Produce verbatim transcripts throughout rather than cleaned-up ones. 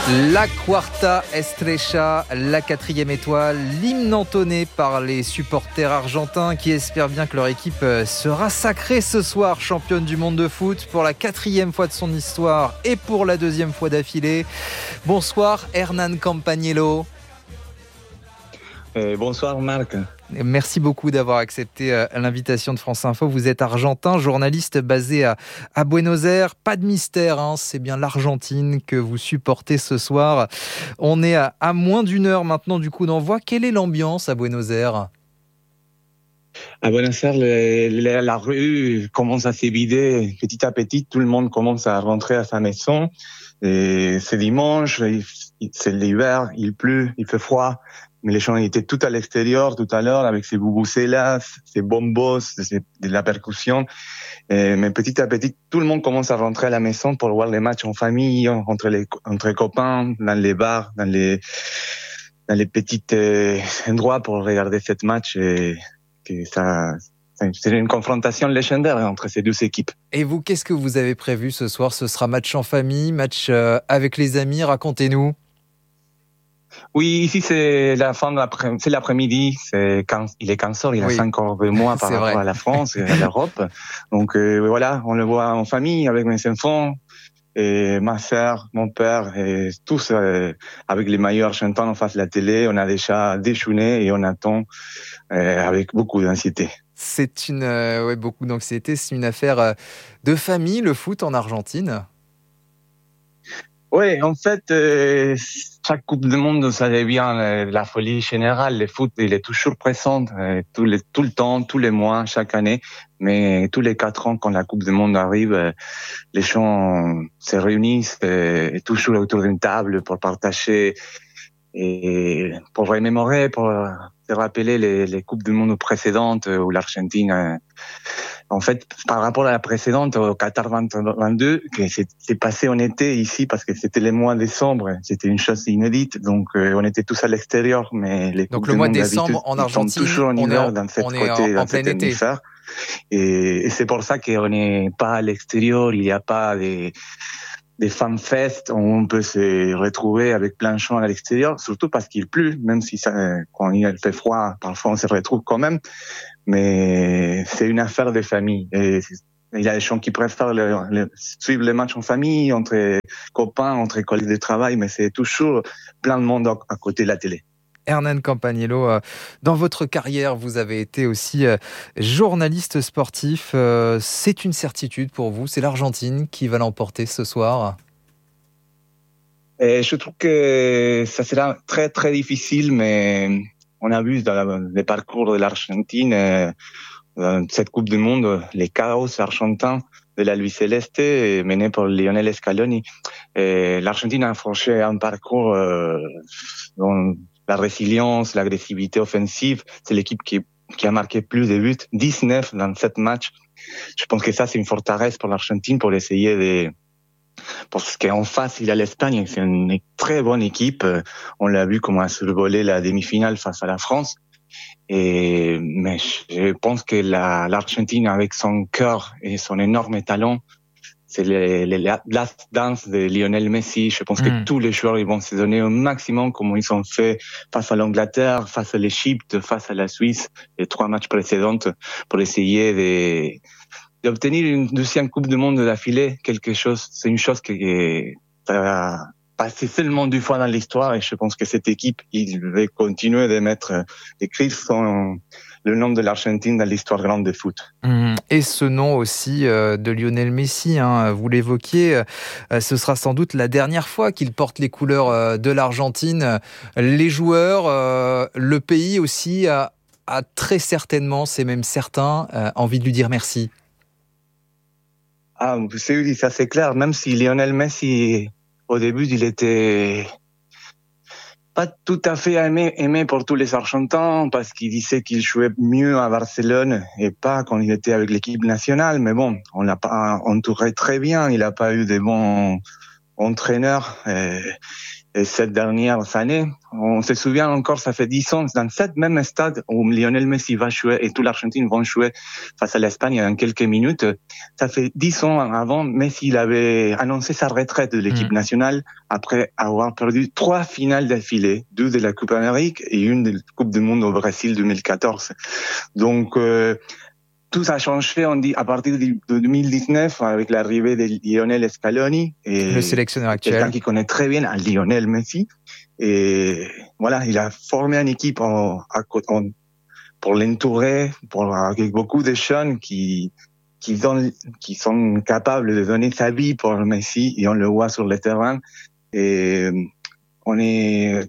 La Quarta Estrella, la quatrième étoile, l'hymne entonné par les supporters argentins qui espèrent bien que leur équipe sera sacrée ce soir championne du monde de foot pour la quatrième fois de son histoire et pour la deuxième fois d'affilée. Bonsoir Hernán Campagnolo. Euh, bonsoir Marc. Merci beaucoup d'avoir accepté euh, l'invitation de France Info. Vous êtes argentin, journaliste basé à, à Buenos Aires. Pas de mystère, hein, c'est bien l'Argentine que vous supportez ce soir. On est à, à moins d'une heure maintenant du coup d'envoi. Quelle est l'ambiance à Buenos Aires ? À Buenos Aires, le, le, la rue commence à se vider petit à petit. Tout le monde commence à rentrer à sa maison. Et c'est dimanche, c'est l'hiver, il pleut, il fait froid. Mais les gens étaient tout à l'extérieur tout à l'heure avec ces bubucelas, ces bombos, de la percussion. Et, mais petit à petit, tout le monde commence à rentrer à la maison pour voir les matchs en famille, entre les entre copains, dans les bars, dans les dans les petits euh, endroits pour regarder cette match. Et que ça, c'est une confrontation légendaire entre ces deux équipes. Et vous, qu'est-ce que vous avez prévu ce soir ? Ce sera match en famille, match euh, avec les amis. Racontez-nous. Oui, ici c'est la fin de l'après, c'est l'après-midi, c'est quand il est quinze heures, il oui. a cinq heures de moins par rapport à la France et à l'Europe. Donc euh, voilà, on le voit en famille avec mes enfants et ma sœur, mon père et tous euh, avec les maillots argentins en face de la télé. On a déjà déjeuné et on attend euh, avec beaucoup d'anxiété. C'est une, euh, ouais, beaucoup d'anxiété. C'est une affaire euh, de famille, le foot en Argentine. Oui, en fait, euh, chaque Coupe du Monde, ça devient euh, la folie générale. Le foot, il est toujours présent, euh, tout, les, tout le temps, tous les mois, chaque année. Mais tous les quatre ans, quand la Coupe du Monde arrive, euh, les gens se réunissent euh, toujours autour d'une table pour partager et pour remémorer, pour se rappeler les, les Coupes du Monde précédentes où l'Argentine... Euh, En fait, par rapport à la précédente, au Qatar vingt vingt-deux, que c'est, c'est passé en été ici parce que c'était le mois de décembre, c'était une chose inédite, donc euh, on était tous à l'extérieur, mais les donc le mois de décembre en Argentine, toujours en on hiver est en, dans cette on côté, est en, dans en plein été. Hémisphère. Et, et c'est pour ça qu'on n'est pas à l'extérieur, il n'y a pas des des fan fest où on peut se retrouver avec plein de gens à l'extérieur, surtout parce qu'il pleut, même si ça, quand il fait froid, parfois on se retrouve quand même. Mais c'est une affaire de famille. Et il y a des gens qui préfèrent le, le, suivre les matchs en famille, entre copains, entre collègues de travail, mais c'est toujours plein de monde à côté de la télé. Hernán Campagnolo, dans votre carrière, vous avez été aussi journaliste sportif. C'est une certitude pour vous, c'est l'Argentine qui va l'emporter ce soir ? Et je trouve que ça sera très très difficile, mais on a vu dans le parcours de l'Argentine, dans cette Coupe du Monde, les chaos argentins de la Luis Celeste mené par Lionel Scaloni. Et l'Argentine a franchi un parcours euh, dont la résilience, l'agressivité offensive, c'est l'équipe qui, qui a marqué plus de buts, dix-neuf dans sept matchs. Je pense que ça, c'est une forteresse pour l'Argentine pour essayer de... Parce qu'en face, il y a l'Espagne, c'est une très bonne équipe. On l'a vu comment a survolé la demi-finale face à la France. Et, mais je pense que la, l'Argentine, avec son cœur et son énorme talent, c'est les, les last dance de Lionel Messi. Je pense mmh. que tous les joueurs ils vont se donner au maximum comme ils ont fait face à l'Angleterre, face à l'Égypte, face à la Suisse, les trois matchs précédents pour essayer de, d'obtenir une deuxième Coupe du Monde d'affilée. Quelque chose, c'est une chose qui a passé seulement deux fois dans l'histoire et je pense que cette équipe, il va continuer de mettre, d'écrire son, le nom de l'Argentine dans l'histoire grande de foot. Mmh. Et ce nom aussi euh, de Lionel Messi, hein, vous l'évoquiez, euh, ce sera sans doute la dernière fois qu'il porte les couleurs euh, de l'Argentine. Les joueurs, euh, le pays aussi a, a très certainement, c'est même certain, euh, envie de lui dire merci. Ah, c'est, ça c'est clair, même si Lionel Messi, au début, il était pas tout à fait aimé, aimé pour tous les Argentins parce qu'il disait qu'il jouait mieux à Barcelone et pas quand il était avec l'équipe nationale. Mais bon, on l'a pas entouré très bien. Il n'a pas eu de bons entraîneurs. Et ces dernières années. On se souvient encore, ça fait dix ans, dans cette même stade où Lionel Messi va jouer et toute l'Argentine vont jouer face à l'Espagne en quelques minutes. Ça fait dix ans avant, Messi il avait annoncé sa retraite de l'équipe mmh. nationale après avoir perdu trois finales d'affilée, deux de la Coupe Amérique et une de la Coupe du Monde au Brésil deux mille quatorze. Donc, euh, tout ça a changé, on dit, à partir de deux mille dix-neuf, avec l'arrivée de Lionel Scaloni. Et le sélectionneur actuel. Quelqu'un qui connaît très bien Lionel Messi. Et voilà, il a formé une équipe en, en, pour l'entourer, pour, avec beaucoup de jeunes qui, qui, donnent, qui sont capables de donner sa vie pour Messi, et on le voit sur le terrain. Et on est,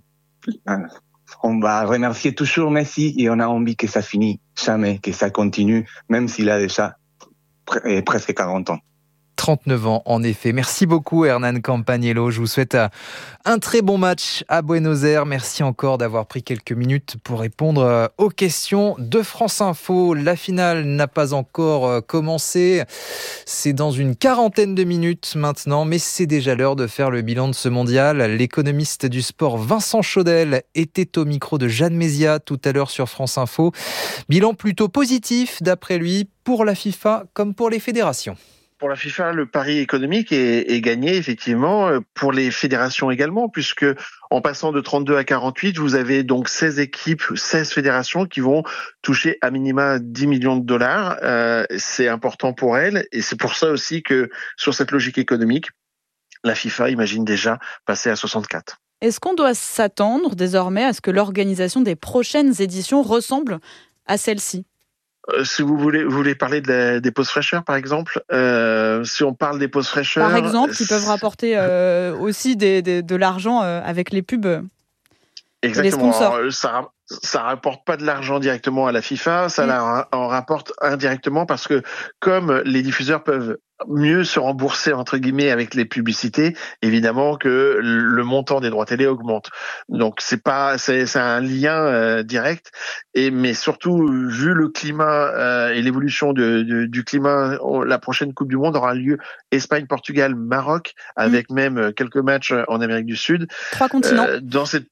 on va remercier toujours Messi et on a envie que ça finisse jamais, que ça continue, même s'il a déjà pre- presque quarante ans. trente-neuf ans, en effet. Merci beaucoup, Hernan Campagnello. Je vous souhaite un très bon match à Buenos Aires. Merci encore d'avoir pris quelques minutes pour répondre aux questions de France Info. La finale n'a pas encore commencé. C'est dans une quarantaine de minutes maintenant, mais c'est déjà l'heure de faire le bilan de ce mondial. L'économiste du sport Vincent Chaudel était au micro de Jeanne Mézia tout à l'heure sur France Info. Bilan plutôt positif, d'après lui, pour la FIFA comme pour les fédérations. Pour la FIFA, le pari économique est, est gagné, effectivement, pour les fédérations également, puisque en passant de trente-deux à quarante-huit, vous avez donc seize équipes, seize fédérations qui vont toucher à minima dix millions de dollars. Euh, c'est important pour elles, et c'est pour ça aussi que, sur cette logique économique, la FIFA imagine déjà passer à soixante-quatre. Est-ce qu'on doit s'attendre désormais à ce que l'organisation des prochaines éditions ressemble à celle-ci ? Euh, si vous voulez, vous voulez parler de la, des pauses fraîcheurs, par exemple, euh, si on parle des pauses fraîcheurs, par exemple, qui peuvent rapporter euh, aussi des, des, de l'argent euh, avec les pubs, exactement. Et les sponsors. Alors, ça, ça rapporte pas de l'argent directement à la FIFA, ça mmh. en rapporte indirectement parce que comme les diffuseurs peuvent mieux se rembourser entre guillemets avec les publicités, évidemment que le montant des droits télé augmente. Donc c'est pas c'est, c'est un lien euh, direct. Et mais surtout vu le climat euh, et l'évolution de, de, du climat, la prochaine Coupe du Monde aura lieu Espagne, Portugal, Maroc, avec mmh. même quelques matchs en Amérique du Sud. Trois continents. Euh, dans cette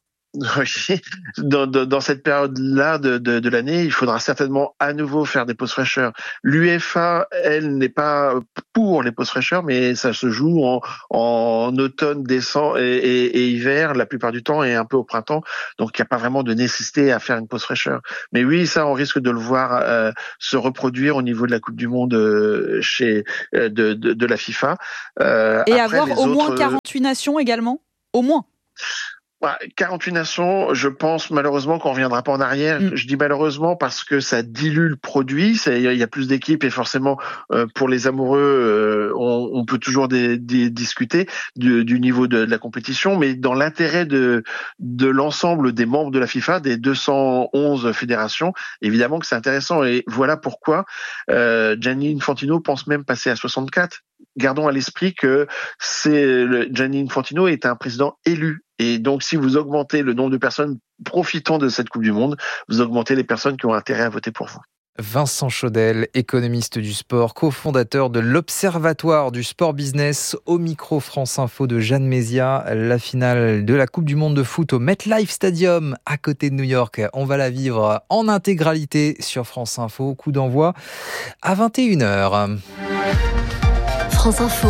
Dans, dans, dans cette période-là de, de, de l'année, il faudra certainement à nouveau faire des pauses fraîcheurs. L'UEFA, elle, n'est pas pour les pauses fraîcheurs, mais ça se joue en, en automne, décembre et, et, et hiver, la plupart du temps, et un peu au printemps. Donc, il n'y a pas vraiment de nécessité à faire une pause fraîcheur. Mais oui, ça, on risque de le voir euh, se reproduire au niveau de la Coupe du Monde euh, chez euh, de, de, de la FIFA. Euh, et après, avoir au autres... moins quarante-huit nations également, au moins. quarante-huit nations, je pense malheureusement qu'on ne reviendra pas en arrière. Mm. Je dis malheureusement parce que ça dilue le produit. Il y a plus d'équipes et forcément, euh, pour les amoureux, euh, on, on peut toujours des, des, discuter du, du niveau de, de la compétition. Mais dans l'intérêt de, de l'ensemble des membres de la FIFA, des deux cent onze fédérations, évidemment que c'est intéressant. Et voilà pourquoi euh, Gianni Infantino pense même passer à soixante-quatre. Gardons à l'esprit que c'est le, Gianni Infantino est un président élu. Et donc, si vous augmentez le nombre de personnes profitant de cette Coupe du Monde, vous augmentez les personnes qui ont intérêt à voter pour vous. Vincent Chaudel, économiste du sport, cofondateur de l'Observatoire du sport business, au micro France Info de Jeanne Mézia. La finale de la Coupe du Monde de foot au MetLife Stadium à côté de New York. On va la vivre en intégralité sur France Info. Coup d'envoi à vingt et une heures. France Info,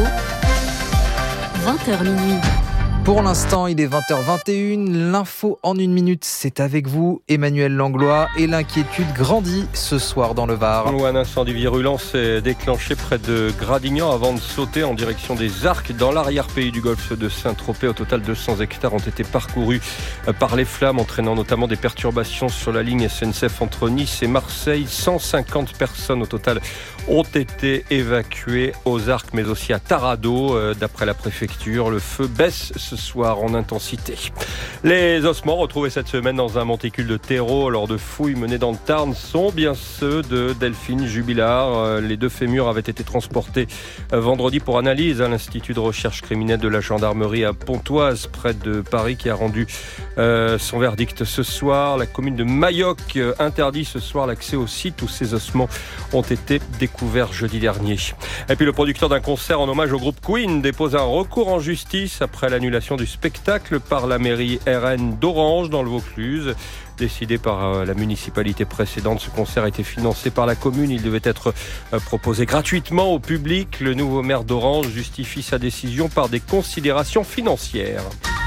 vingt heures minuit. Pour l'instant, il est vingt heures vingt et une. L'info en une minute, c'est avec vous, Emmanuel Langlois. Et l'inquiétude grandit ce soir dans le Var. Un incendie virulent s'est déclenché près de Gradignan avant de sauter en direction des Arcs dans l'arrière-pays du golfe de Saint-Tropez. Au total, deux cents hectares ont été parcourus par les flammes, entraînant notamment des perturbations sur la ligne S N C F entre Nice et Marseille. cent cinquante personnes au total ont été évacuées aux Arcs, mais aussi à Taranto. D'après la préfecture, le feu baisse ce soir en intensité. Les ossements retrouvés cette semaine dans un monticule de terreau lors de fouilles menées dans le Tarn sont bien ceux de Delphine Jubilard. Les deux fémurs avaient été transportés vendredi pour analyse à l'Institut de recherche criminelle de la gendarmerie à Pontoise, près de Paris, qui a rendu euh, son verdict ce soir. La commune de Mayoc interdit ce soir l'accès au site où ces ossements ont été découverts. découvert jeudi dernier. Et puis le producteur d'un concert en hommage au groupe Queen dépose un recours en justice après l'annulation du spectacle par la mairie R N d'Orange dans le Vaucluse. Décidé par la municipalité précédente, ce concert a été financé par la commune. Il devait être proposé gratuitement au public. Le nouveau maire d'Orange justifie sa décision par des considérations financières.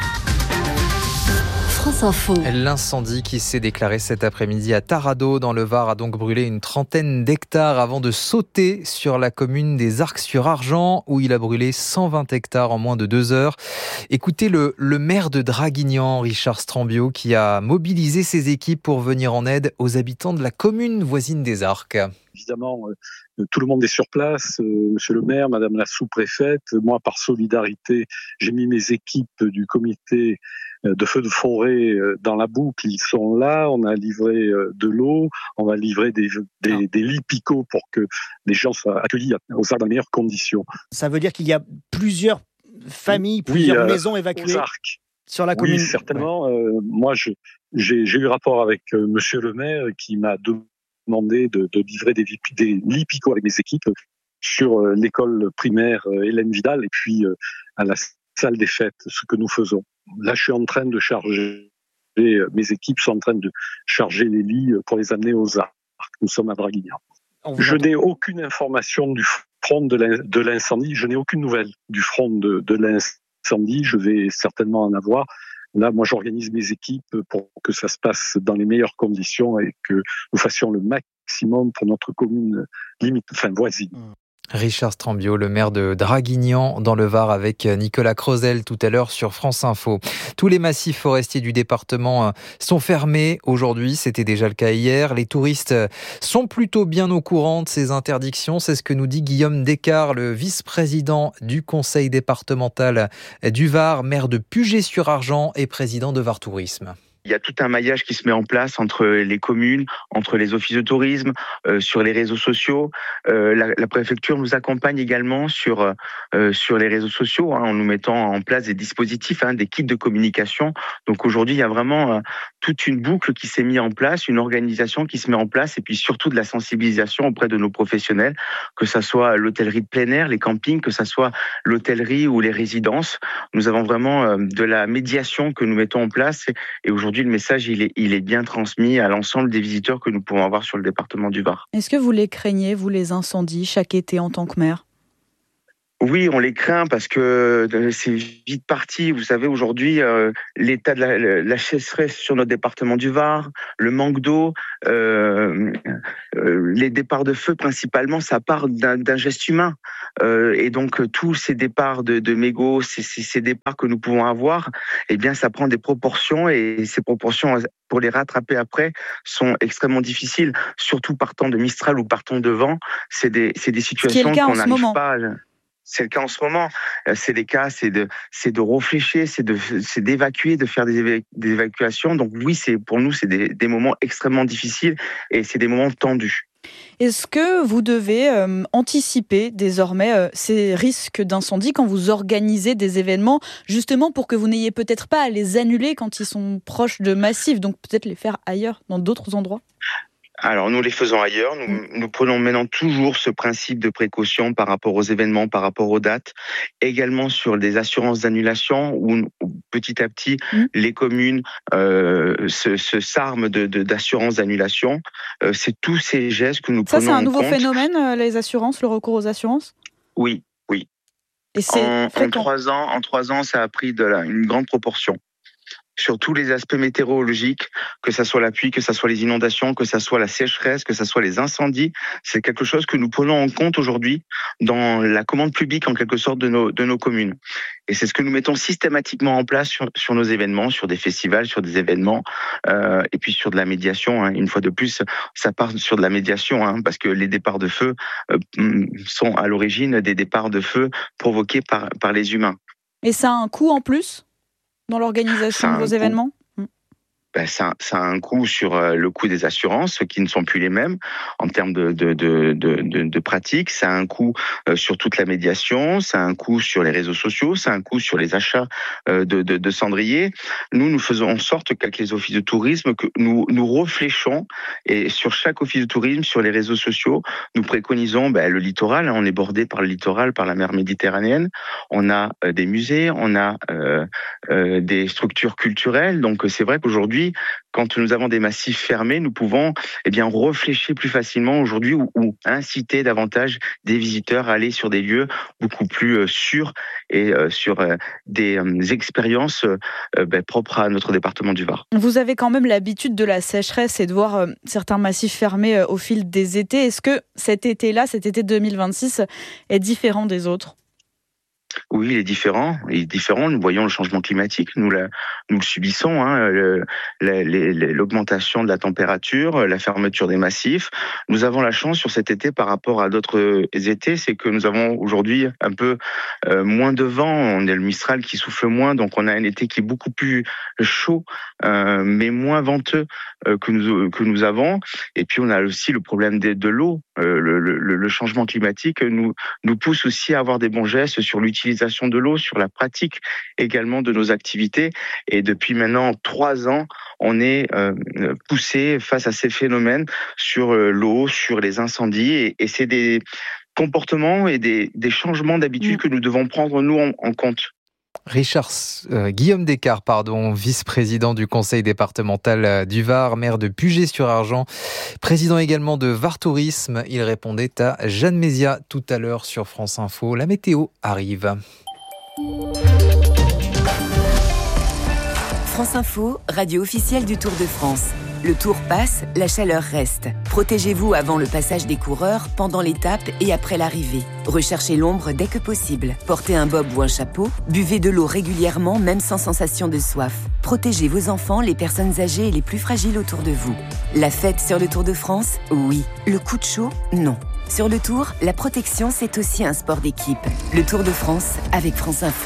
France Info. L'incendie qui s'est déclaré cet après-midi à Taradot dans le Var a donc brûlé une trentaine d'hectares avant de sauter sur la commune des Arcs-sur-Argent où il a brûlé cent vingt hectares en moins de deux heures. Écoutez le, le maire de Draguignan, Richard Strambio, qui a mobilisé ses équipes pour venir en aide aux habitants de la commune voisine des Arcs. Évidemment, euh, tout le monde est sur place, euh, monsieur le maire, madame la sous-préfète. Moi, par solidarité, j'ai mis mes équipes du comité de feux de forêt dans la boucle. Ils sont là, on a livré de l'eau, on va livrer des, des, des lits picots pour que les gens soient accueillis aux arcs dans les meilleures conditions. Ça veut dire qu'il y a plusieurs familles, plusieurs oui, euh, maisons évacuées sur la commune. Oui, certainement. Ouais. Euh, moi, je, j'ai, j'ai eu rapport avec euh, monsieur le maire qui m'a demandé de, de livrer des, des lits picots avec mes équipes sur euh, l'école primaire euh, Hélène Vidal et puis euh, à la salle des fêtes, ce que nous faisons. Là, je suis en train de charger, mes équipes sont en train de charger les lits pour les amener aux Arcs. Nous sommes à Draguignan. Je n'ai aucune information du front de l'incendie, je n'ai aucune nouvelle du front de, de l'incendie, je vais certainement en avoir. Là, moi, j'organise mes équipes pour que ça se passe dans les meilleures conditions et que nous fassions le maximum pour notre commune limite, enfin voisine. Richard Strambio, le maire de Draguignan dans le Var avec Nicolas Crozel tout à l'heure sur France Info. Tous les massifs forestiers du département sont fermés aujourd'hui, c'était déjà le cas hier. Les touristes sont plutôt bien au courant de ces interdictions, c'est ce que nous dit Guillaume Descartes, le vice-président du conseil départemental du Var, maire de Puget-sur-Argent et président de Var Tourisme. Il y a tout un maillage qui se met en place entre les communes, entre les offices de tourisme, euh, sur les réseaux sociaux. Euh, la, la préfecture nous accompagne également sur euh, sur les réseaux sociaux, hein, en nous mettant en place des dispositifs, hein, des kits de communication. Donc aujourd'hui, il y a vraiment euh, toute une boucle qui s'est mise en place, une organisation qui se met en place, et puis surtout de la sensibilisation auprès de nos professionnels, que ça soit l'hôtellerie de plein air, les campings, que ça soit l'hôtellerie ou les résidences. Nous avons vraiment euh, de la médiation que nous mettons en place, et, et aujourd'hui, le message, il est, il est bien transmis à l'ensemble des visiteurs que nous pouvons avoir sur le département du Var. Est-ce que vous les craignez, vous, les incendies, chaque été en tant que maire ? Oui, on les craint parce que c'est vite parti. Vous savez, aujourd'hui, euh, l'état de la, la sécheresse sur notre département du Var, le manque d'eau, euh, euh, les départs de feu, principalement, ça part d'un, d'un geste humain. Euh, et donc, tous ces départs de, de mégots, ces, ces, ces départs que nous pouvons avoir, eh bien, ça prend des proportions et ces proportions, pour les rattraper après, sont extrêmement difficiles. Surtout partant de Mistral ou partant de vent, c'est des, c'est des situations qu'on n'arrive pas à... C'est le cas en ce moment. C'est des cas, c'est de, c'est de réfléchir, c'est de, c'est d'évacuer, de faire des, éva- des évacuations. Donc oui, c'est pour nous, c'est des, des moments extrêmement difficiles et c'est des moments tendus. Est-ce que vous devez euh, anticiper désormais euh, ces risques d'incendie quand vous organisez des événements, justement pour que vous n'ayez peut-être pas à les annuler quand ils sont proches de massifs, donc peut-être les faire ailleurs, dans d'autres endroits ? Alors, nous les faisons ailleurs. Nous, nous prenons maintenant toujours ce principe de précaution par rapport aux événements, par rapport aux dates. Également sur des assurances d'annulation où, petit à petit, mmh. les communes euh, se, se s'arment de, de, d'assurances d'annulation. Euh, c'est tous ces gestes que nous Ça, prenons en compte. Ça, c'est un nouveau phénomène, euh, les assurances, le recours aux assurances ? Oui, oui. Et c'est en, en trois ans, en trois ans, ça a pris de la, une grande proportion. Sur tous les aspects météorologiques, que ça soit la pluie, que ça soit les inondations, que ça soit la sécheresse, que ça soit les incendies, c'est quelque chose que nous prenons en compte aujourd'hui dans la commande publique en quelque sorte de nos de nos communes. Et c'est ce que nous mettons systématiquement en place sur, sur nos événements, sur des festivals, sur des événements, euh, et puis sur de la médiation. Hein. Une fois de plus, ça part sur de la médiation, hein, parce que les départs de feu euh, sont à l'origine des départs de feu provoqués par par les humains. Et ça a un coût en plus ? Dans l'organisation de vos événements ? ben, ça, ça a un coût sur le coût des assurances qui ne sont plus les mêmes en termes de, de, de, de, de, de pratique. Ça a un coût sur toute la médiation, ça a un coût sur les réseaux sociaux, ça a un coût sur les achats de, de, de cendriers. Nous, nous faisons en sorte qu'avec les offices de tourisme, que nous, nous réfléchons et sur chaque office de tourisme, sur les réseaux sociaux, nous préconisons ben, le littoral. On est bordé par le littoral, par la mer Méditerranéenne. On a euh, des musées, on a euh, euh, des structures culturelles. Donc c'est vrai qu'aujourd'hui, quand nous avons des massifs fermés, nous pouvons eh bien réfléchir plus facilement aujourd'hui ou, ou inciter davantage des visiteurs à aller sur des lieux beaucoup plus euh, sûrs et euh, sur euh, des euh, expériences euh, ben, propres à notre département du Var. Vous avez quand même l'habitude de la sécheresse et de voir euh, certains massifs fermés euh, au fil des étés. Est-ce que cet été-là, cet été deux mille vingt-six, est différent des autres ? Oui, il est différent. Il est différent. Nous voyons le changement climatique. Nous, la, nous le subissons. Hein, le, la, les, l'augmentation de la température, la fermeture des massifs. Nous avons la chance sur cet été par rapport à d'autres étés, c'est que nous avons aujourd'hui un peu euh, moins de vent. On a le Mistral qui souffle moins, donc on a un été qui est beaucoup plus chaud, euh, mais moins venteux euh, que nous que nous avons. Et puis on a aussi le problème de, de l'eau. Euh, le, le, le changement climatique nous nous pousse aussi à avoir des bons gestes sur l'utilisation de l'eau, sur la pratique également de nos activités. Et depuis maintenant trois ans, on est euh, poussé face à ces phénomènes sur euh, l'eau, sur les incendies. Et, et c'est des comportements et des, des changements d'habitude que nous devons prendre nous en, en compte. Richard euh, Guillaume Descartes, pardon, vice-président du conseil départemental du Var, maire de Puget-sur-Argent, président également de Var Tourisme. Il répondait à Jeanne Mézia tout à l'heure sur France Info. La météo arrive. France Info, radio officielle du Tour de France. Le Tour passe, la chaleur reste. Protégez-vous avant le passage des coureurs, pendant l'étape et après l'arrivée. Recherchez l'ombre dès que possible. Portez un bob ou un chapeau. Buvez de l'eau régulièrement, même sans sensation de soif. Protégez vos enfants, les personnes âgées et les plus fragiles autour de vous. La fête sur le Tour de France, oui. Le coup de chaud, non. Sur le Tour, la protection, c'est aussi un sport d'équipe. Le Tour de France avec France Info.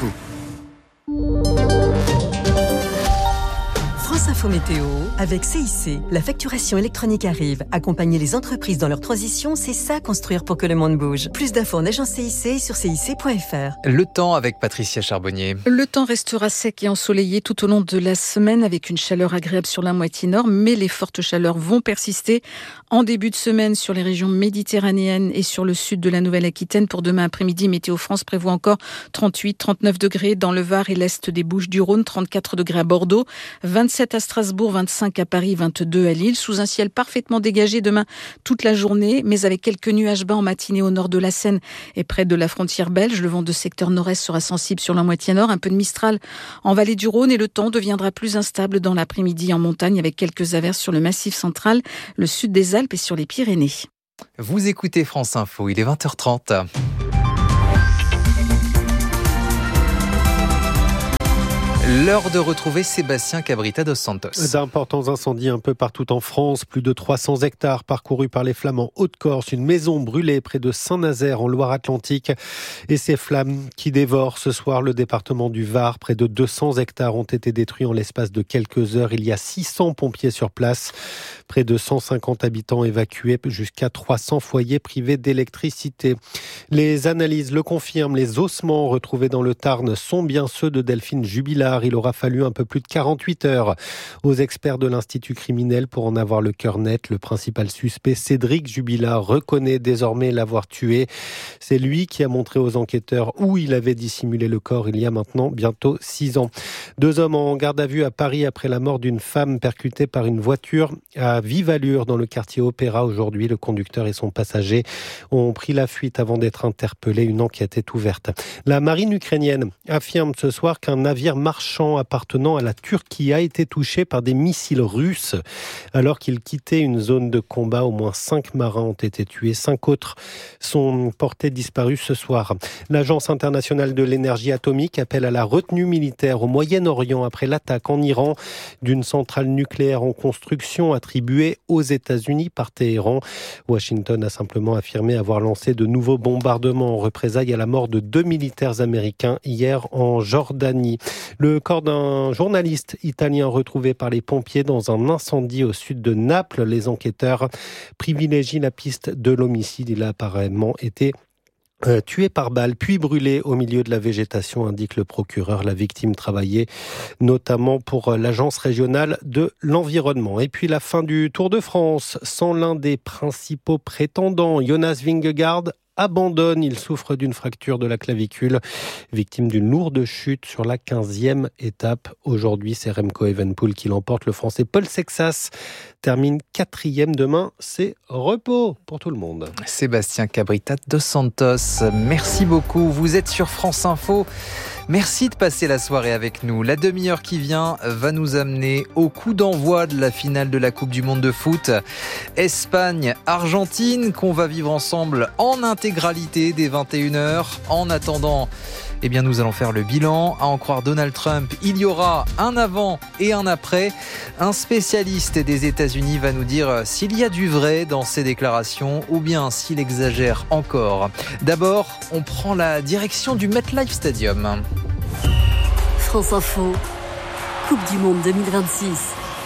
France Info Météo avec C I C. La facturation électronique arrive. Accompagner les entreprises dans leur transition, c'est ça construire pour que le monde bouge. Plus d'infos en agence C I C sur C I C point F R. Le temps avec Patricia Charbonnier. Le temps restera sec et ensoleillé tout au long de la semaine avec une chaleur agréable sur la moitié nord, mais les fortes chaleurs vont persister en début de semaine sur les régions méditerranéennes et sur le sud de la Nouvelle-Aquitaine. Pour demain après-midi, Météo France prévoit encore trente-huit à trente-neuf degrés dans le Var et l'est des Bouches-du-Rhône, trente-quatre degrés à Bordeaux, vingt-sept à Strasbourg, vingt-cinq à Paris, vingt-deux à Lille, sous un ciel parfaitement dégagé demain toute la journée, mais avec quelques nuages bas en matinée au nord de la Seine et près de la frontière belge. Le vent de secteur nord-est sera sensible sur la moitié nord, un peu de Mistral en vallée du Rhône et le temps deviendra plus instable dans l'après-midi en montagne avec quelques averses sur le massif central, le sud des Alpes et sur les Pyrénées. Vous écoutez France Info, il est vingt heures trente. L'heure de retrouver Sébastien Cabrita dos Santos. D'importants incendies un peu partout en France. Plus de trois cents hectares parcourus par les flammes en Haute-Corse. Une maison brûlée près de Saint-Nazaire en Loire-Atlantique. Et ces flammes qui dévorent ce soir le département du Var. Près de deux cents hectares ont été détruits en l'espace de quelques heures. Il y a six cents pompiers sur place. Près de cent cinquante habitants évacués. Jusqu'à trois cents foyers privés d'électricité. Les analyses le confirment. Les ossements retrouvés dans le Tarn sont bien ceux de Delphine Jubilard. Il aura fallu un peu plus de quarante-huit heures aux experts de l'Institut criminel pour en avoir le cœur net. Le principal suspect, Cédric Jubilard, reconnaît désormais l'avoir tué. C'est lui qui a montré aux enquêteurs où il avait dissimulé le corps il y a maintenant bientôt six ans. Deux hommes en garde à vue à Paris après la mort d'une femme percutée par une voiture à vive allure dans le quartier Opéra. Aujourd'hui, le conducteur et son passager ont pris la fuite avant d'être interpellés. Une enquête est ouverte. La marine ukrainienne affirme ce soir qu'un navire marchand appartenant à la Turquie a été touché par des missiles russes alors qu'il quittait une zone de combat. Au moins cinq marins ont été tués, cinq autres sont portés disparus ce soir. L'Agence internationale de l'énergie atomique appelle à la retenue militaire au Moyen-Orient après l'attaque en Iran d'une centrale nucléaire en construction attribuée aux États-Unis par Téhéran. Washington a simplement affirmé avoir lancé de nouveaux bombardements en représailles à la mort de deux militaires américains hier en Jordanie. Le Le corps d'un journaliste italien retrouvé par les pompiers dans un incendie au sud de Naples. Les enquêteurs privilégient la piste de l'homicide. Il a apparemment été Euh, tué par balle, puis brûlé au milieu de la végétation, indique le procureur. La victime travaillait notamment pour l'agence régionale de l'environnement. Et puis la fin du Tour de France, sans l'un des principaux prétendants, Jonas Vingegaard abandonne. Il souffre d'une fracture de la clavicule, victime d'une lourde chute sur la quinzième étape. Aujourd'hui, c'est Remco Evenepoel qui l'emporte. Le Français Paul Sexas termine quatrième. Demain, c'est repos pour tout le monde. Sébastien Cabritat dos Santos, merci beaucoup. Vous êtes sur France Info. Merci de passer la soirée avec nous. La demi-heure qui vient va nous amener au coup d'envoi de la finale de la Coupe du Monde de foot. Espagne-Argentine, qu'on va vivre ensemble en intégralité dès vingt et une heures. En attendant, eh bien, nous allons faire le bilan. À en croire Donald Trump, il y aura un avant et un après. Un spécialiste des États-Unis va nous dire s'il y a du vrai dans ces déclarations ou bien s'il exagère encore. D'abord, on prend la direction du MetLife Stadium. France Info, Coupe du Monde deux mille vingt-six.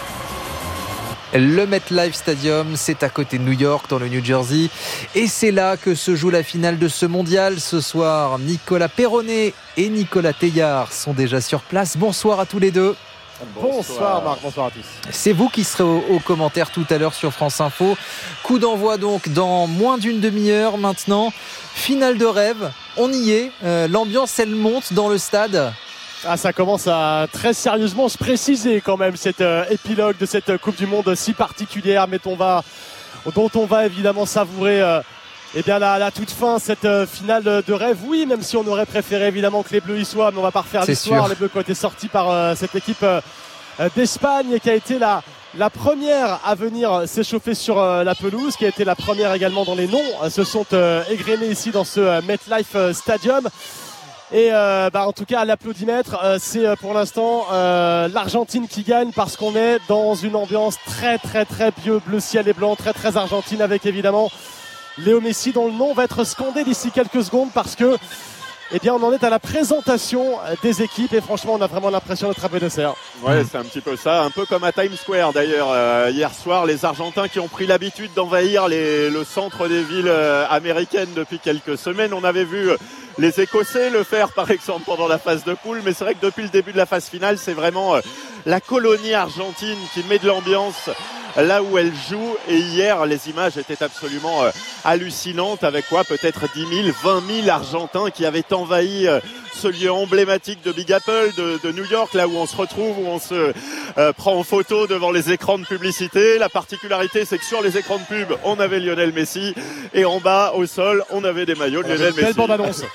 Le MetLife Stadium, c'est à côté de New York, dans le New Jersey. Et c'est là que se joue la finale de ce mondial. Ce soir, Nicolas Perronnet et Nicolas Teillard sont déjà sur place. Bonsoir à tous les deux. Bonsoir, bonsoir Marc, bonsoir à tous. C'est vous qui serez aux au commentaires tout à l'heure sur France Info. Coup d'envoi donc dans moins d'une demi-heure maintenant. Finale de rêve, on y est. Euh, l'ambiance, elle monte dans le stade. Ah, ça commence à très sérieusement se préciser quand même cet euh, épilogue de cette Coupe du Monde si particulière, mais on va, dont on va évidemment savourer euh, eh bien la, la toute fin, cette euh, finale de rêve. Oui, même si on aurait préféré évidemment que les Bleus y soient, mais on va pas refaire l'histoire. Les Bleus qui ont été sortis par euh, cette équipe euh, d'Espagne et qui a été la, la première à venir s'échauffer sur euh, la pelouse, qui a été la première également dans les noms, euh, se sont euh, égrenés ici dans ce euh, MetLife Stadium. Et euh, bah, en tout cas à l'applaudimètre, euh, c'est euh, pour l'instant euh, l'Argentine qui gagne parce qu'on est dans une ambiance très très très bleu, bleu ciel et blanc, très très argentine, avec évidemment Léo Messi dont le nom va être scandé d'ici quelques secondes parce que eh bien, on en est à la présentation des équipes et franchement, on a vraiment l'impression d'être à Buenos Aires. Ouais, c'est un petit peu ça, un peu comme à Times Square d'ailleurs. Euh, hier soir, les Argentins qui ont pris l'habitude d'envahir les, le centre des villes euh, américaines depuis quelques semaines. On avait vu les Écossais le faire par exemple pendant la phase de poule, mais c'est vrai que depuis le début de la phase finale, c'est vraiment euh, la colonie argentine qui met de l'ambiance là où elle joue. Et hier, les images étaient absolument euh, hallucinantes, avec quoi peut-être dix mille, vingt mille Argentins qui avaient envahi euh, ce lieu emblématique de Big Apple, de, de New York, là où on se retrouve, où on se euh, prend en photo devant les écrans de publicité. La particularité, c'est que sur les écrans de pub, on avait Lionel Messi, et en bas, au sol, on avait des maillots de Lionel Messi. Belle bande-annonce.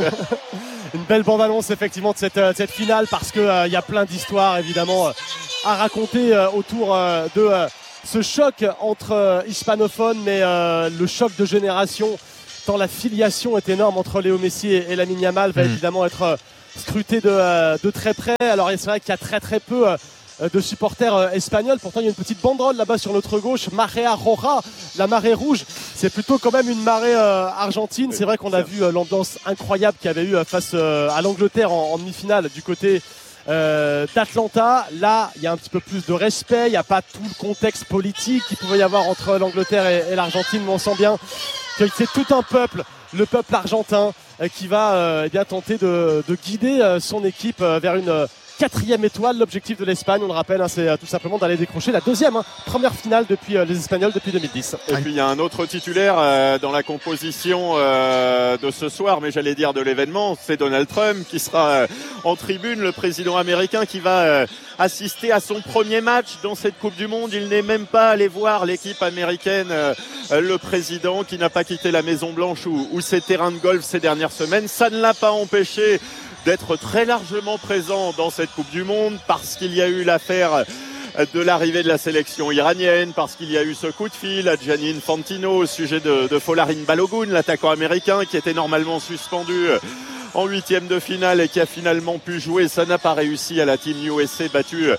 Une belle bande-annonce effectivement de cette, de cette finale, parce qu'il euh, y a plein d'histoires évidemment euh, à raconter euh, autour euh, de euh, ce choc entre euh, hispanophones, mais euh, le choc de génération, tant la filiation est énorme entre Léo Messi et, et Lamine Yamal, va mmh. évidemment être euh, scruté de, euh, de très près. Alors c'est vrai qu'il y a très très peu euh, de supporters euh, espagnols. Pourtant il y a une petite banderole là-bas sur notre gauche, Marea Roja, la marée rouge. C'est plutôt quand même une marée euh, argentine. C'est vrai qu'on a vu euh, l'ambiance incroyable qu'il y avait eu euh, face euh, à l'Angleterre en, en demi-finale du côté Euh, d'Atlanta. Là, il y a un petit peu plus de respect, il n'y a pas tout le contexte politique qu'il pouvait y avoir entre l'Angleterre et, et l'Argentine, mais on sent bien que c'est tout un peuple, le peuple argentin, euh, qui va euh, eh bien tenter de, de guider euh, son équipe euh, vers une euh, quatrième étoile. L'objectif de l'Espagne, on le rappelle, hein, c'est euh, tout simplement d'aller décrocher la deuxième hein, première finale depuis euh, les Espagnols depuis deux mille dix. Et puis il y a un autre titulaire euh, dans la composition euh, de ce soir, mais j'allais dire de l'événement, c'est Donald Trump qui sera euh, en tribune, le président américain qui va euh, assister à son premier match dans cette Coupe du Monde. Il n'est même pas allé voir l'équipe américaine, euh, le président qui n'a pas quitté la Maison Blanche ou, ou ses terrains de golf ces dernières semaines. Ça ne l'a pas empêché d'être très largement présent dans cette Coupe du Monde, parce qu'il y a eu l'affaire de l'arrivée de la sélection iranienne, parce qu'il y a eu ce coup de fil à Gianni Infantino au sujet de, de Folarin Balogun, l'attaquant américain qui était normalement suspendu en huitième de finale et qui a finalement pu jouer. Ça n'a pas réussi à la Team U S A battue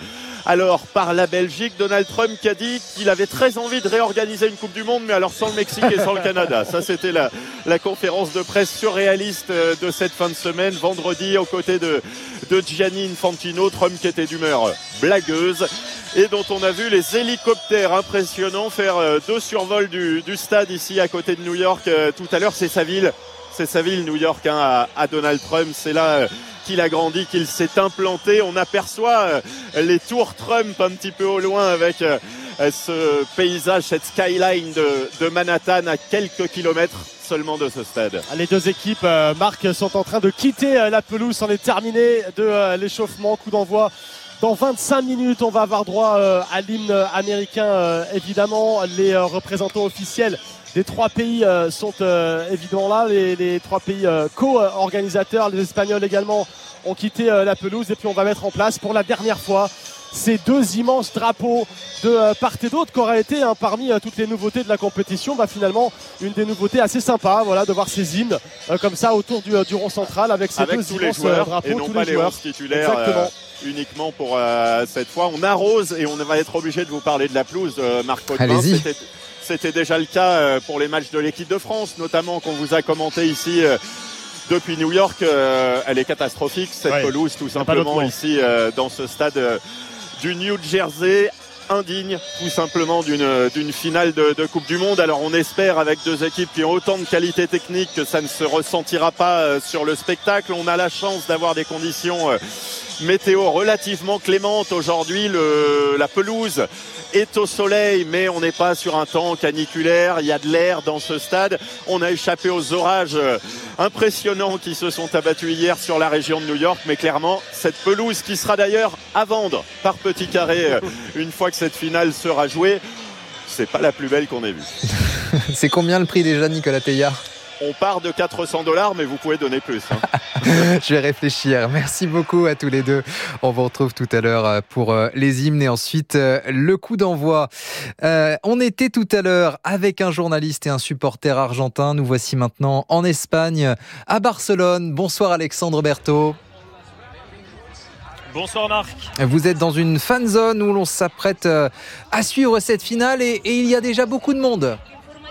alors par la Belgique. Donald Trump qui a dit qu'il avait très envie de réorganiser une Coupe du Monde, mais alors sans le Mexique et sans le Canada. Ça, c'était la, la conférence de presse surréaliste de cette fin de semaine, vendredi, aux côtés de, de Gianni Infantino. Trump qui était d'humeur blagueuse et dont on a vu les hélicoptères impressionnants faire deux survols du, du stade ici à côté de New York tout à l'heure. C'est sa ville, c'est sa ville New York hein, à, à Donald Trump. C'est là qu'il a grandi, qu'il s'est implanté. On aperçoit les tours Trump un petit peu au loin avec ce paysage, cette skyline de, de Manhattan à quelques kilomètres seulement de ce stade. Les deux équipes, euh, Marc, sont en train de quitter euh, la pelouse. On est terminé de euh, l'échauffement. Coup d'envoi dans vingt-cinq minutes. On va avoir droit euh, à l'hymne américain, euh, évidemment. Les euh, représentants officiels des trois pays euh, sont euh, évidemment là. Les, les trois pays euh, co-organisateurs, les Espagnols également, ont quitté euh, la pelouse. Et puis on va mettre en place pour la dernière fois ces deux immenses drapeaux de euh, part et d'autre qui auraient été hein, parmi euh, toutes les nouveautés de la compétition. Bah, finalement, une des nouveautés assez sympas, voilà, de voir ces hymnes euh, comme ça autour du, euh, du rond central avec ces avec deux tous immenses les joueurs, drapeaux, et non tous pas les les joueurs. onze titulaires euh, uniquement pour euh, cette fois. On arrose et on va être obligé de vous parler de la pelouse, euh, Marc Potvin. C'était, c'était déjà le cas euh, pour les matchs de l'équipe de France, notamment qu'on vous a commenté ici. Euh, Depuis New York, euh, elle est catastrophique, cette ouais, pelouse, tout simplement, ici, euh, dans ce stade euh, du New Jersey, indigne, tout simplement, d'une, d'une finale de, de Coupe du Monde. Alors, on espère, avec deux équipes qui ont autant de qualité technique, que ça ne se ressentira pas euh, sur le spectacle. On a la chance d'avoir des conditions euh, météo relativement clémentes aujourd'hui. Le, la pelouse est au soleil, mais on n'est pas sur un temps caniculaire. Il y a de l'air dans ce stade. On a échappé aux orages impressionnants qui se sont abattus hier sur la région de New York. Mais clairement, cette pelouse qui sera d'ailleurs à vendre par petit carré une fois que cette finale sera jouée, c'est pas la plus belle qu'on ait vue. C'est combien le prix déjà, Nicolas Teillard ? On part de quatre cents dollars, mais vous pouvez donner plus. Hein. Je vais réfléchir. Merci beaucoup à tous les deux. On vous retrouve tout à l'heure pour les hymnes et ensuite le coup d'envoi. Euh, on était tout à l'heure avec un journaliste et un supporter argentin. Nous voici maintenant en Espagne, à Barcelone. Bonsoir Alexandre Berthaud. Bonsoir Marc. Vous êtes dans une fan zone où l'on s'apprête à suivre cette finale et, et il y a déjà beaucoup de monde.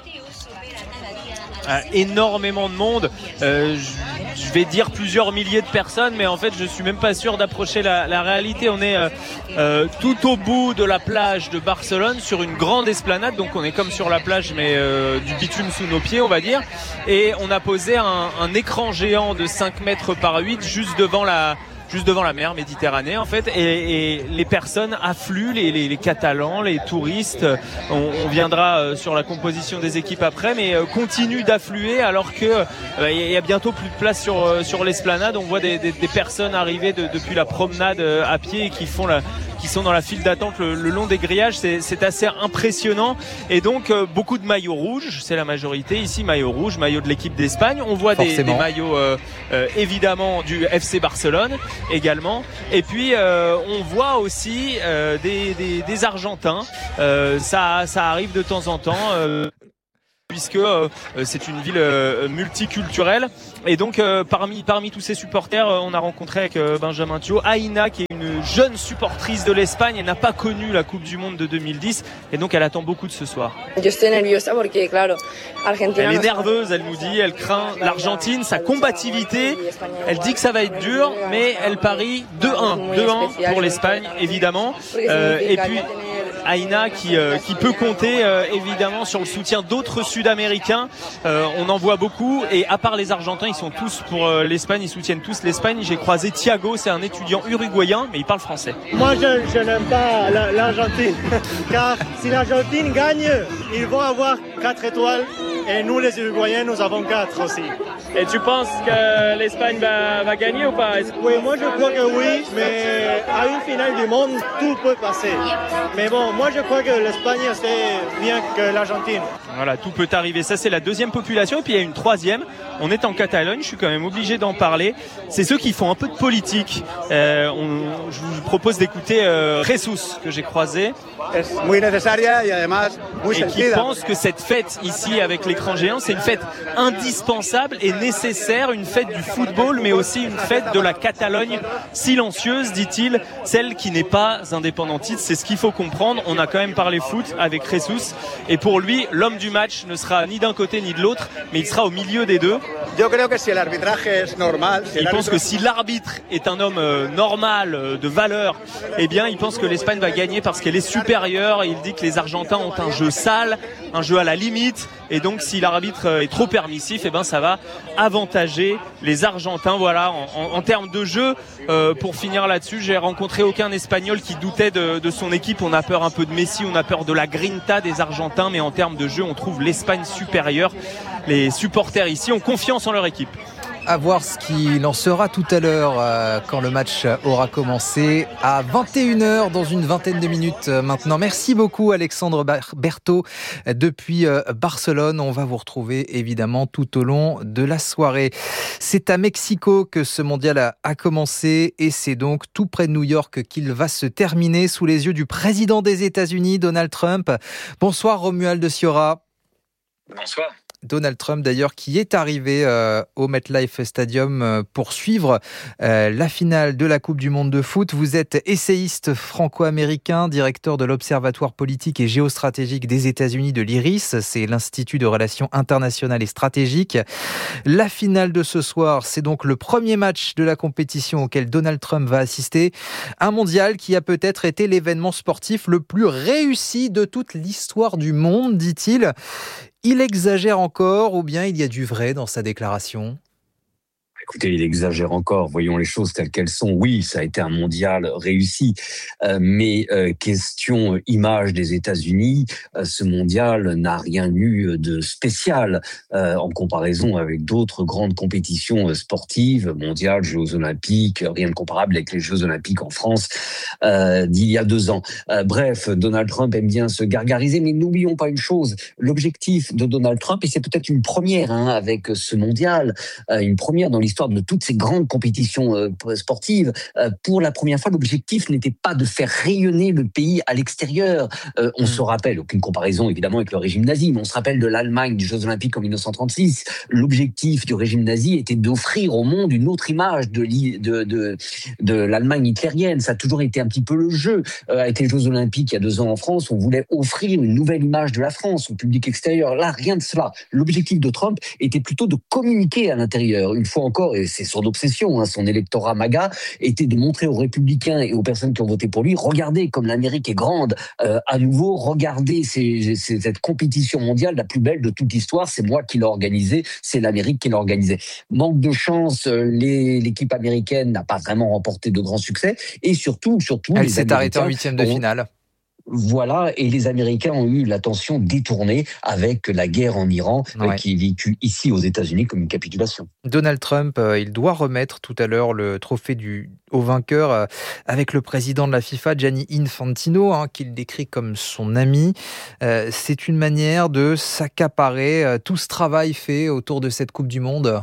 Euh, énormément de monde, euh, je, je vais dire plusieurs milliers de personnes, mais en fait je suis même pas sûr d'approcher la, la réalité. On est euh, euh, tout au bout de la plage de Barcelone, sur une grande esplanade, donc on est comme sur la plage mais euh, du bitume sous nos pieds on va dire, et on a posé un, un écran géant de cinq mètres par huit juste devant la juste devant la mer Méditerranée en fait, et, et les personnes affluent, les, les, les Catalans, les touristes, on, on viendra euh, sur la composition des équipes après, mais euh, continuent d'affluer alors que euh, y, y a bientôt plus de place sur, euh, sur l'esplanade. On voit des, des, des personnes arriver de, depuis la promenade euh, à pied et qui font la qui sont dans la file d'attente le, le long des grillages. C'est, c'est assez impressionnant, et donc euh, beaucoup de maillots rouges, c'est la majorité ici, maillots rouges, maillots de l'équipe d'Espagne. On voit des, des maillots euh, euh, évidemment du F C Barcelone également, et puis euh, on voit aussi euh, des, des, des Argentins, euh, ça, ça arrive de temps en temps euh, puisque euh, c'est une ville euh, multiculturelle, et donc euh, parmi, parmi tous ces supporters, euh, on a rencontré avec euh, Benjamin Thiaud Aïna, qui est une jeune supportrice de l'Espagne. Elle n'a pas connu la Coupe du Monde de deux mille dix, et donc elle attend beaucoup de ce soir. Je suis nerviosa porque, claro, Argentina. Elle est nerveuse, elle nous dit, elle craint l'Argentine, sa combativité. Elle dit que ça va être dur, mais elle parie deux un, deux un pour l'Espagne évidemment. Euh, et puis Aïna qui, euh, qui peut compter euh, évidemment sur le soutien d'autres Sud-Américains. Euh, on en voit beaucoup, et à part les Argentins, ils sont tous pour euh, l'Espagne, ils soutiennent tous l'Espagne. J'ai croisé Thiago, c'est un étudiant uruguayen, mais il parle français. Moi je, je n'aime pas la, l'Argentine, car si l'Argentine gagne, ils vont avoir quatre étoiles, et nous les Uruguayens, nous avons quatre aussi. Et tu penses que l'Espagne va, va gagner ou pas? Oui, moi je crois que oui, mais à une finale du monde, tout peut passer. Mais bon, moi je crois que l'Espagne c'est bien que l'Argentine. Voilà, tout peut arriver. Ça, c'est la deuxième population. Et puis il y a une troisième. On est en Catalogne, je suis quand même obligé d'en parler. C'est ceux qui font un peu de politique. Euh, on, je vous propose d'écouter euh, Jesus, que j'ai croisé. Et qui pense que cette fête ici avec l'écran géant, c'est une fête indispensable et nécessaire, une fête du football, mais aussi une fête de la Catalogne silencieuse, dit-il, celle qui n'est pas indépendantiste. C'est ce qu'il faut comprendre. On a quand même parlé foot avec Jesus, et pour lui, l'homme du match ne sera ni d'un côté ni de l'autre, mais il sera au milieu des deux. Il pense que si l'arbitre est un homme euh, normal, euh, de valeur, eh bien, il pense que l'Espagne va gagner parce qu'elle est supérieure. Il dit que les Argentins ont un jeu sale, un jeu à la limite, et donc si l'arbitre est trop permissif, eh ben, ça va avantager les Argentins. Voilà, en, en, en termes de jeu, euh, pour finir là-dessus, j'ai rencontré aucun Espagnol qui doutait de, de son équipe. On a peur un peu de Messi, on a peur de la grinta des Argentins, mais en termes de jeu, on trouve l'Espagne supérieure. Les supporters ici ont confiance en leur équipe. À voir ce qu'il en sera tout à l'heure euh, quand le match aura commencé à vingt et une heures dans une vingtaine de minutes euh, maintenant. Merci beaucoup Alexandre Berthaud depuis euh, Barcelone. On va vous retrouver évidemment tout au long de la soirée. C'est à Mexico que ce mondial a, a commencé et c'est donc tout près de New York qu'il va se terminer sous les yeux du président des États-Unis, Donald Trump. Bonsoir Romuald Sciorra. Bonsoir. Donald Trump d'ailleurs qui est arrivé euh, au MetLife Stadium euh, pour suivre euh, la finale de la Coupe du Monde de foot. Vous êtes essayiste franco-américain, directeur de l'Observatoire politique et géostratégique des États-Unis de l'I R I S, c'est l'Institut de relations internationales et stratégiques. La finale de ce soir, c'est donc le premier match de la compétition auquel Donald Trump va assister. Un mondial qui a peut-être été l'événement sportif le plus réussi de toute l'histoire du monde, dit-il. Il exagère encore ou bien il y a du vrai dans sa déclaration ? Écoutez, il exagère encore. Voyons les choses telles qu'elles sont. Oui, ça a été un mondial réussi, euh, mais euh, question image des États-Unis, euh, ce mondial n'a rien eu de spécial euh, en comparaison avec d'autres grandes compétitions sportives, mondiales, Jeux Olympiques, rien de comparable avec les Jeux Olympiques en France euh, d'il y a deux ans. Euh, bref, Donald Trump aime bien se gargariser, mais n'oublions pas une chose. L'objectif de Donald Trump, et c'est peut-être une première hein, avec ce mondial, euh, une première dans l'histoire de toutes ces grandes compétitions euh, sportives, euh, pour la première fois, l'objectif n'était pas de faire rayonner le pays à l'extérieur. Euh, on mmh. se rappelle, aucune comparaison évidemment avec le régime nazi, mais on se rappelle de l'Allemagne, des Jeux Olympiques en dix-neuf cent trente-six. L'objectif du régime nazi était d'offrir au monde une autre image de, de, de, de l'Allemagne hitlérienne. Ça a toujours été un petit peu le jeu. Euh, avec les Jeux Olympiques il y a deux ans en France, on voulait offrir une nouvelle image de la France au public extérieur. Là, rien de cela. L'objectif de Trump était plutôt de communiquer à l'intérieur. Une fois encore, et c'est son obsession, hein, son électorat MAGA, était de montrer aux républicains et aux personnes qui ont voté pour lui, regardez comme l'Amérique est grande euh, à nouveau, regardez c'est, c'est cette compétition mondiale la plus belle de toute l'histoire, c'est moi qui l'ai organisée, c'est l'Amérique qui l'a organisée. Manque de chance, les, l'équipe américaine n'a pas vraiment remporté de grands succès, et surtout, surtout elle s'est arrêtée en huitième de finale. Voilà, et les Américains ont eu l'attention détournée avec la guerre en Iran, ouais. euh, qui est vécue ici aux États-Unis comme une capitulation. Donald Trump, euh, il doit remettre tout à l'heure le trophée du, au vainqueur euh, avec le président de la FIFA, Gianni Infantino, hein, qu'il décrit comme son ami. Euh, c'est une manière de s'accaparer euh, tout ce travail fait autour de cette Coupe du Monde.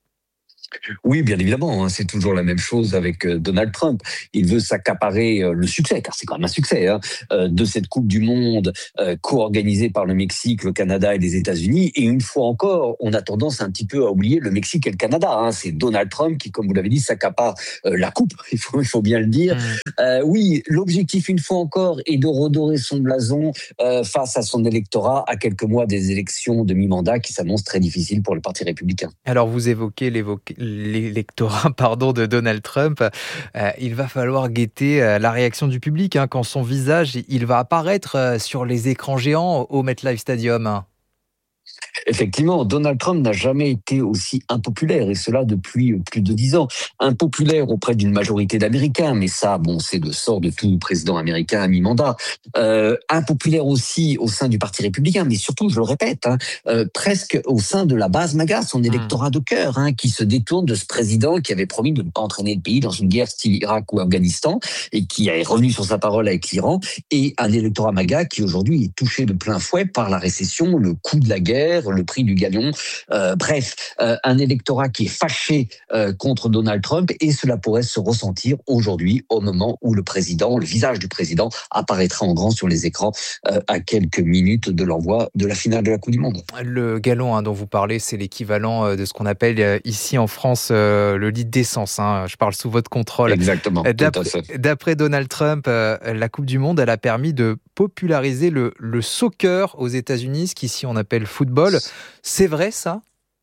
Oui, bien évidemment, hein, c'est toujours la même chose avec euh, Donald Trump. Il veut s'accaparer euh, le succès, car c'est quand même un succès, hein, euh, de cette Coupe du Monde euh, co-organisée par le Mexique, le Canada et les États-Unis. Et une fois encore, on a tendance un petit peu à oublier le Mexique et le Canada. Hein. C'est Donald Trump qui, comme vous l'avez dit, s'accapare euh, la Coupe, il faut, il faut bien le dire. Mmh. Euh, oui, l'objectif, une fois encore, est de redorer son blason euh, face à son électorat à quelques mois des élections de mi-mandat qui s'annoncent très difficiles pour le Parti républicain. Alors, vous évoquez l'évoquer l'électorat pardon, de Donald Trump, euh, il va falloir guetter euh, la réaction du public hein, quand son visage il va apparaître euh, sur les écrans géants au MetLife Stadium. Effectivement, Donald Trump n'a jamais été aussi impopulaire, et cela depuis plus de dix ans. Impopulaire auprès d'une majorité d'Américains, mais ça, bon, c'est le sort de tout président américain à mi-mandat. Euh, impopulaire aussi au sein du Parti républicain, mais surtout, je le répète, hein, euh, presque au sein de la base MAGA, son électorat de cœur, hein, qui se détourne de ce président qui avait promis de ne pas entraîner le pays dans une guerre style Irak ou Afghanistan, et qui est revenu sur sa parole avec l'Iran, et un électorat MAGA qui aujourd'hui est touché de plein fouet par la récession, le coût de la guerre, le prix du galion. Euh, bref, euh, un électorat qui est fâché euh, contre Donald Trump, et cela pourrait se ressentir aujourd'hui au moment où le président, le visage du président apparaîtra en grand sur les écrans euh, à quelques minutes de l'envoi de la finale de la Coupe du Monde. Le gallon hein, dont vous parlez, c'est l'équivalent de ce qu'on appelle euh, ici en France euh, le litre d'essence. Hein. Je parle sous votre contrôle. Exactement. D'après, d'après Donald Trump, euh, la Coupe du Monde, elle a permis de populariser le, le soccer aux États-Unis, ce qu'ici on appelle football. C'est vrai ça ?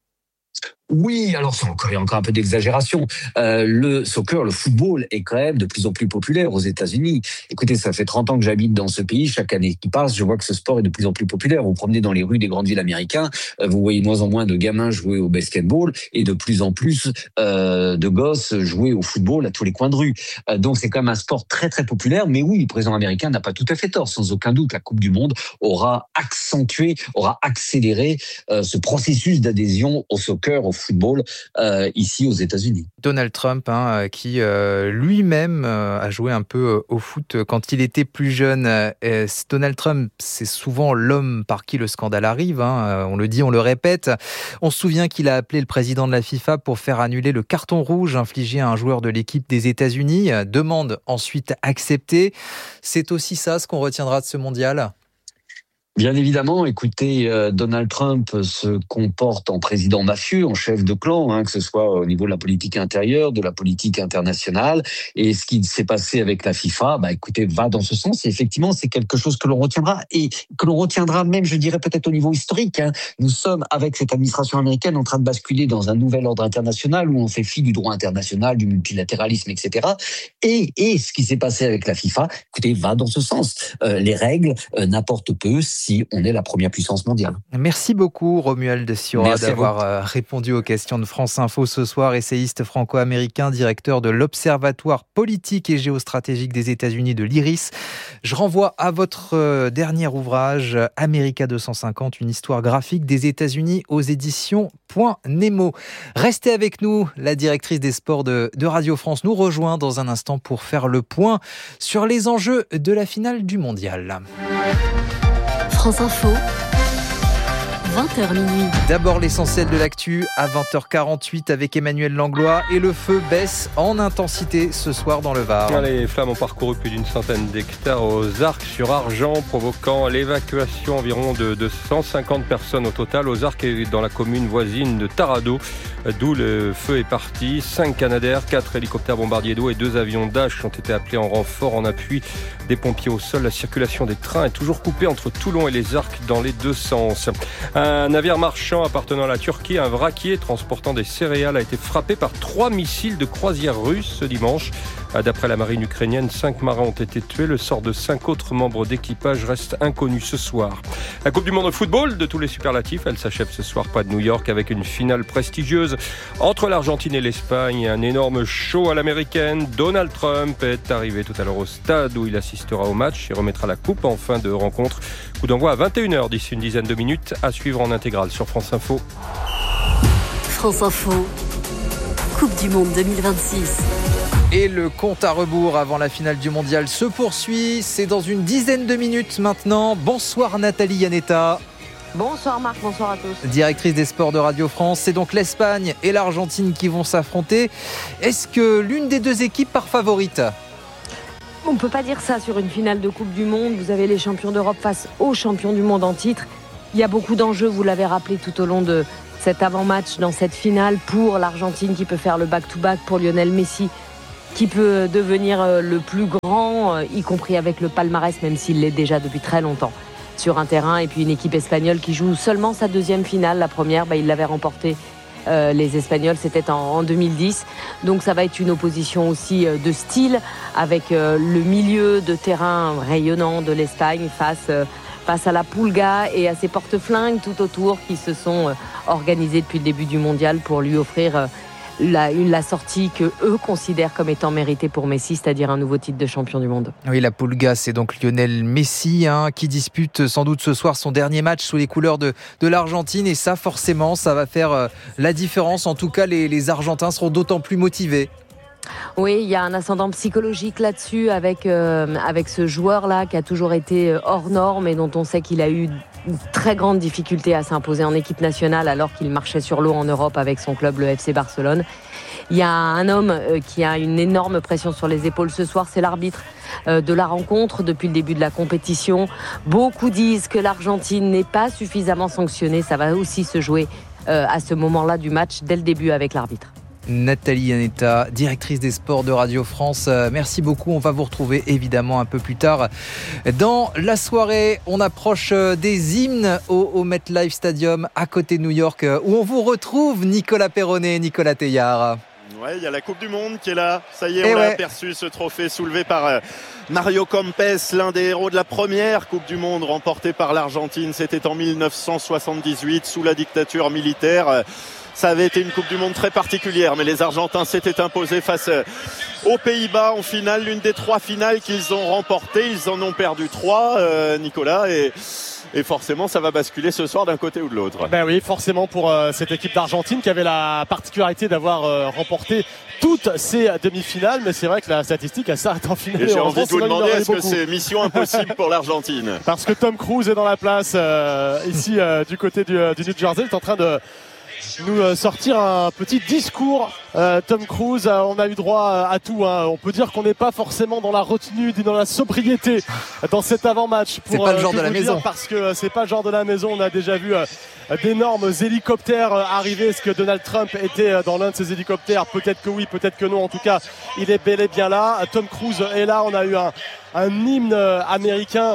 Oui, alors c'est encore, il y a encore un peu d'exagération. Euh, le soccer, le football est quand même de plus en plus populaire aux États-Unis. Écoutez, ça fait trente ans que j'habite dans ce pays. Chaque année qui passe, je vois que ce sport est de plus en plus populaire. Vous vous promenez dans les rues des grandes villes américaines, euh, vous voyez de moins en moins de gamins jouer au basketball et de plus en plus euh, de gosses jouer au football à tous les coins de rue. Euh, donc c'est quand même un sport très très populaire. Mais oui, le président américain n'a pas tout à fait tort. Sans aucun doute, la Coupe du Monde aura accentué, aura accéléré euh, ce processus d'adhésion au soccer, au football euh, ici aux États-Unis. Donald Trump, hein, qui euh, lui-même euh, a joué un peu euh, au foot quand il était plus jeune. Euh, Donald Trump, c'est souvent l'homme par qui le scandale arrive. Hein, on le dit, on le répète. On se souvient qu'il a appelé le président de la FIFA pour faire annuler le carton rouge infligé à un joueur de l'équipe des États-Unis. Demande ensuite acceptée. C'est aussi ça ce qu'on retiendra de ce mondial ? Bien évidemment, écoutez, euh, Donald Trump se comporte en président mafieux, en chef de clan, hein, que ce soit au niveau de la politique intérieure, de la politique internationale. Et ce qui s'est passé avec la FIFA, bah, écoutez, va dans ce sens. Et effectivement, c'est quelque chose que l'on retiendra et que l'on retiendra même, je dirais, peut-être au niveau historique. Hein. Nous sommes, avec cette administration américaine, en train de basculer dans un nouvel ordre international où on fait fi du droit international, du multilatéralisme, et cetera. Et, et ce qui s'est passé avec la FIFA, écoutez, va dans ce sens. Euh, les règles euh, n'apportent peu si on est la première puissance mondiale. Merci beaucoup Romuald Siora d'avoir répondu aux questions de France Info ce soir, essayiste franco-américain, directeur de l'Observatoire politique et géostratégique des États-Unis de l'I R I S. Je renvoie à votre dernier ouvrage, America deux cent cinquante, une histoire graphique des États-Unis aux éditions Point Nemo. Restez avec nous, la directrice des sports de, de Radio France nous rejoint dans un instant pour faire le point sur les enjeux de la finale du mondial. France Info, vingt heures minuit. D'abord l'essentiel de l'actu à vingt heures quarante-huit avec Emmanuel Langlois, et le feu baisse en intensité ce soir dans le Var. Les flammes ont parcouru plus d'une centaine d'hectares aux Arcs sur Argent, provoquant l'évacuation environ de, de cent cinquante personnes au total aux Arcs et dans la commune voisine de Taradot, d'où le feu est parti. Cinq Canadair, quatre hélicoptères bombardiers d'eau et deux avions Dash ont été appelés en renfort en appui des pompiers au sol. La circulation des trains est toujours coupée entre Toulon et les Arcs dans les deux sens. Un navire marchand appartenant à la Turquie, un vraquier transportant des céréales, a été frappé par trois missiles de croisière russes ce dimanche. D'après la marine ukrainienne, cinq marins ont été tués. Le sort de cinq autres membres d'équipage reste inconnu ce soir. La Coupe du Monde de football de tous les superlatifs, elle s'achève ce soir près de New York avec une finale prestigieuse entre l'Argentine et l'Espagne. Un énorme show à l'américaine. Donald Trump est arrivé tout à l'heure au stade où il assistera au match et remettra la coupe en fin de rencontre. Coup d'envoi à vingt et une heures d'ici une dizaine de minutes, à suivre en intégrale sur France Info. France Info, Coupe du Monde deux mille vingt-six. Et le compte à rebours avant la finale du mondial se poursuit. C'est dans une dizaine de minutes maintenant. Bonsoir Nathalie Yanetta. Bonsoir Marc, bonsoir à tous. Directrice des sports de Radio France, c'est donc l'Espagne et l'Argentine qui vont s'affronter. Est-ce que l'une des deux équipes part favorite ? On ne peut pas dire ça sur une finale de Coupe du Monde. Vous avez les champions d'Europe face aux champions du monde en titre. Il y a beaucoup d'enjeux, vous l'avez rappelé tout au long de cet avant-match dans cette finale, pour l'Argentine qui peut faire le back-to-back, pour Lionel Messi qui peut devenir le plus grand, y compris avec le palmarès, même s'il l'est déjà depuis très longtemps sur un terrain. Et puis une équipe espagnole qui joue seulement sa deuxième finale. La première, bah, il l'avait remportée, euh, les Espagnols, c'était en, en deux mille dix. Donc ça va être une opposition aussi euh, de style, avec euh, le milieu de terrain rayonnant de l'Espagne face, euh, face à la Pulga et à ses porte-flingues tout autour qui se sont euh, organisés depuis le début du mondial pour lui offrir euh, La, une, la sortie que eux considèrent comme étant méritée pour Messi, c'est-à-dire un nouveau titre de champion du monde. Oui, la Pulga, c'est donc Lionel Messi hein, qui dispute sans doute ce soir son dernier match sous les couleurs de, de l'Argentine, et ça forcément ça va faire euh, la différence. En tout cas, les, les Argentins seront d'autant plus motivés. Oui, il y a un ascendant psychologique là-dessus avec, euh, avec ce joueur-là qui a toujours été hors norme et dont on sait qu'il a eu une très grande difficulté à s'imposer en équipe nationale alors qu'il marchait sur l'eau en Europe avec son club, le F C Barcelone. Il y a un homme qui a une énorme pression sur les épaules ce soir, c'est l'arbitre de la rencontre depuis le début de la compétition. Beaucoup disent que l'Argentine n'est pas suffisamment sanctionnée. Ça va aussi se jouer à ce moment-là du match dès le début avec l'arbitre. Nathalie Anetta, directrice des sports de Radio France. Merci beaucoup. On va vous retrouver évidemment un peu plus tard dans la soirée. On approche des hymnes au, au MetLife Stadium à côté de New York où on vous retrouve Nicolas Perronnet, Nicolas Teillard. Ouais, il y a la Coupe du Monde qui est là. Ça y est, Et on ouais. l'a aperçu, ce trophée soulevé par euh, Mario Kempes, l'un des héros de la première Coupe du Monde remportée par l'Argentine. C'était en dix-neuf cent soixante-dix-huit, sous la dictature militaire. Ça avait été une Coupe du Monde très particulière, mais les Argentins s'étaient imposés face aux Pays-Bas en finale, l'une des trois finales qu'ils ont remportées. Ils en ont perdu trois, euh, Nicolas, et, et forcément ça va basculer ce soir d'un côté ou de l'autre. Ben oui, forcément pour euh, cette équipe d'Argentine qui avait la particularité d'avoir euh, remporté toutes ces demi-finales, mais c'est vrai que la statistique elle s'arrête en finale. Et j'ai envie de vous demander, est-ce beaucoup. que c'est mission impossible pour l'Argentine? Parce que Tom Cruise est dans la place euh, ici euh, du côté du, du New Jersey, il est en train de nous sortir un petit discours. euh, Tom Cruise, euh, on a eu droit à tout, hein. On peut dire qu'on n'est pas forcément dans la retenue, dans la sobriété dans cet avant-match. C'est pas le genre de la maison. Parce que euh, c'est pas le genre de la maison. On a déjà vu euh, d'énormes hélicoptères euh, arriver. Est-ce que Donald Trump était euh, dans l'un de ces hélicoptères? Peut-être que oui, peut-être que non. En tout cas, il est bel et bien là. Tom Cruise est là. On a eu un, un hymne euh, américain.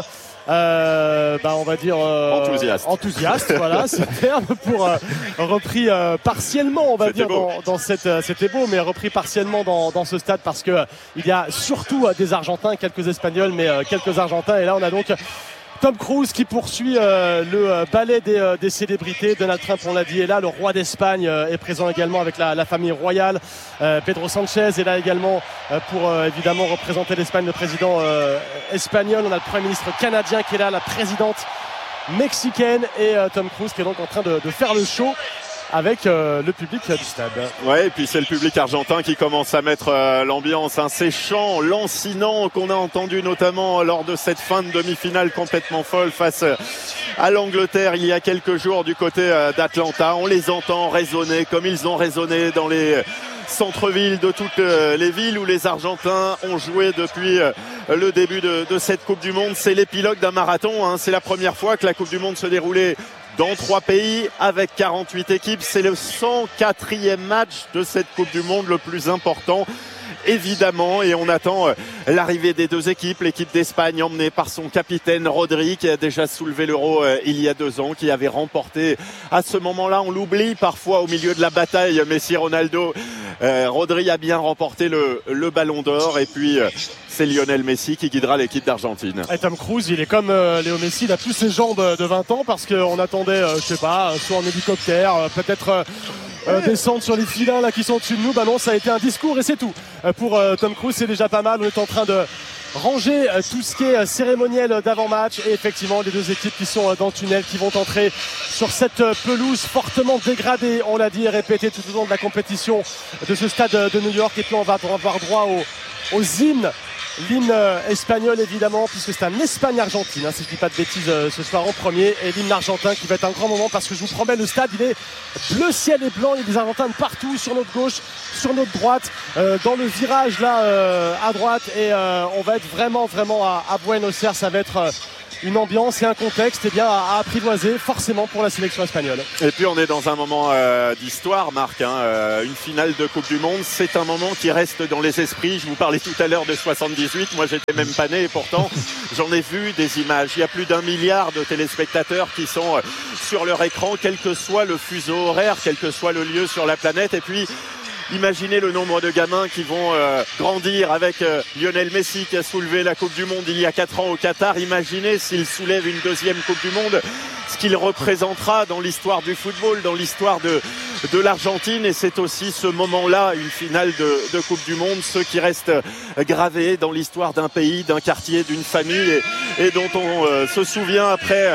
Euh, bah on va dire euh, enthousiaste. Enthousiaste, voilà, c'est le terme pour euh, repris euh, partiellement, on va C'était dire beau. dans, dans cette, euh, c'était beau, mais repris partiellement dans, dans ce stade parce que euh, il y a surtout euh, des Argentins, quelques Espagnols, mais euh, quelques Argentins. Et là, on a donc Tom Cruise qui poursuit euh, le euh, ballet des, euh, des célébrités. Donald Trump, on l'a dit, est là. Le roi d'Espagne euh, est présent également avec la, la famille royale. Euh, Pedro Sanchez est là également euh, pour euh, évidemment représenter l'Espagne, le président euh, espagnol. On a le Premier ministre canadien qui est là, la présidente mexicaine et euh, Tom Cruise qui est donc en train de, de faire le show avec euh, le public euh, du stade. Ouais, et puis c'est le public argentin qui commence à mettre euh, l'ambiance, hein. Ces chants lancinants qu'on a entendus notamment lors de cette fin de demi-finale complètement folle face euh, à l'Angleterre il y a quelques jours du côté euh, d'Atlanta. On les entend résonner comme ils ont résonné dans les centre-ville de toutes les villes où les Argentins ont joué depuis le début de, de cette Coupe du Monde. C'est l'épilogue d'un marathon, hein. C'est la première fois que la Coupe du Monde se déroulait dans trois pays avec quarante-huit équipes. C'est le cent quatrième match de cette Coupe du Monde, le plus important évidemment, et on attend l'arrivée des deux équipes. L'équipe d'Espagne emmenée par son capitaine Rodri qui a déjà soulevé l'Euro il y a deux ans, qui avait remporté à ce moment-là, on l'oublie parfois au milieu de la bataille, Messi-Ronaldo. euh, Rodri a bien remporté le, le Ballon d'Or, et puis euh, c'est Lionel Messi qui guidera l'équipe d'Argentine. Et Tom Cruise, il est comme euh, Léo Messi, il a plus ses jambes de vingt ans parce qu'on attendait, euh, je sais pas, soit en hélicoptère, euh, peut-être euh, euh, descendre sur les filins là qui sont au-dessus de nous. Bah non, ça a été un discours et c'est tout. Euh, pour euh, Tom Cruise, c'est déjà pas mal. On est en train de ranger euh, tout ce qui est euh, cérémoniel d'avant-match, et effectivement les deux équipes qui sont euh, dans le tunnel, qui vont entrer sur cette euh, pelouse fortement dégradée, on l'a dit et répété tout au long de la compétition de ce stade de New York. Et puis on va avoir droit aux, aux hymnes. L'hymne espagnol évidemment, puisque c'est un Espagne-Argentine, hein, si je ne dis pas de bêtises, euh, ce soir en premier, et l'hymne argentin qui va être un grand moment, parce que je vous promets, le stade il est bleu ciel et blanc, il y a des Argentins de partout, sur notre gauche, sur notre droite, euh, dans le virage là euh, à droite, et euh, on va être vraiment vraiment à, à Buenos Aires. Ça va être euh, une ambiance et un contexte eh bien, à, à apprivoiser forcément pour la sélection espagnole. Et puis on est dans un moment euh, d'histoire, Marc, hein, euh, une finale de Coupe du Monde, c'est un moment qui reste dans les esprits. Je vous parlais tout à l'heure de soixante-dix-huit, moi j'étais même pas né et pourtant j'en ai vu des images. Il y a plus d'un milliard de téléspectateurs qui sont euh, sur leur écran, quel que soit le fuseau horaire, quel que soit le lieu sur la planète. Et puis imaginez le nombre de gamins qui vont euh, grandir avec euh, Lionel Messi qui a soulevé la Coupe du Monde il y a quatre ans au Qatar. Imaginez s'il soulève une deuxième Coupe du Monde, ce qu'il représentera dans l'histoire du football, dans l'histoire de, de l'Argentine. Et c'est aussi ce moment-là, une finale de, de Coupe du Monde, ceux qui restent gravés dans l'histoire d'un pays, d'un quartier, d'une famille, et, et dont on euh, se souvient après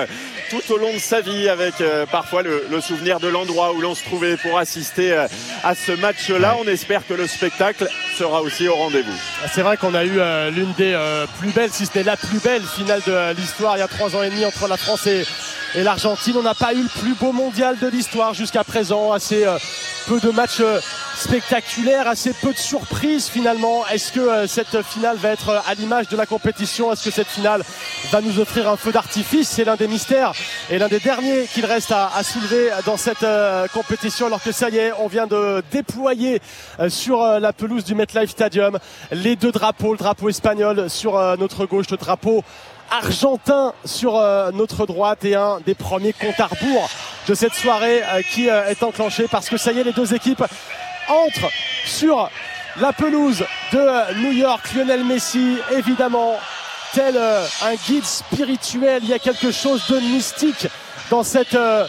tout au long de sa vie, avec euh, parfois le, le souvenir de l'endroit où l'on se trouvait pour assister euh, à ce match-là. On espère que le spectacle sera aussi au rendez-vous. C'est vrai qu'on a eu euh, l'une des euh, plus belles, si ce n'est la plus belle finale de euh, l'histoire il y a trois ans et demi entre la France et, et l'Argentine. On n'a pas eu le plus beau mondial de l'histoire jusqu'à présent. Assez euh, peu de matchs euh, spectaculaires, assez peu de surprises finalement. Est-ce que euh, cette finale va être euh, à l'image de la compétition? Est-ce que cette finale va nous offrir un feu d'artifice? C'est l'un des mystères et l'un des derniers qu'il reste à, à soulever dans cette euh, compétition, alors que ça y est, on vient de déployer euh, sur euh, la pelouse du MetLife Stadium les deux drapeaux, le drapeau espagnol sur euh, notre gauche, le drapeau argentin sur euh, notre droite, et un des premiers comptes à rebours de cette soirée euh, qui euh, est enclenché, parce que ça y est, les deux équipes entrent sur la pelouse de euh, New York. Lionel Messi, évidemment, tel euh, un guide spirituel. Il y a quelque chose de mystique dans cette euh,